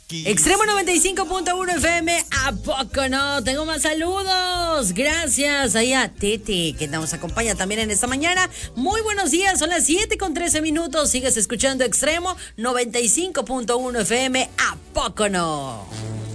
Extremo 95.1 FM, ¿a poco no? Tengo más saludos. Gracias ahí a Tete, que nos acompaña también en esta mañana. Muy buenos días, son las 7:13. Sigues escuchando Extremo 95.1 FM, ¿a poco no?